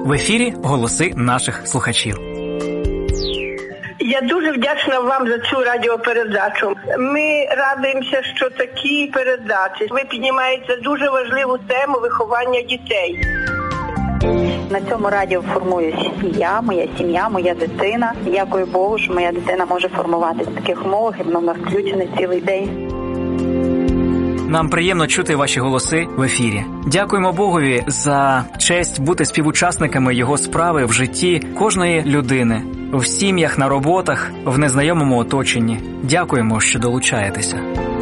В ефірі голоси наших слухачів. Я дуже вдячна вам за цю радіопередачу. Ми радуємося, що такі передачі. Ви піднімаєте дуже важливу тему виховання дітей. На цьому радіо формуюсь я, моя сім'я, моя дитина. Дякую Богу, що моя дитина може формуватися в таких умовах, і вона включена цілий день. Нам приємно чути ваші голоси в ефірі. Дякуємо Богові за честь бути співучасниками Його справи в житті кожної людини, в сім'ях, на роботах, в незнайомому оточенні. Дякуємо, що долучаєтеся.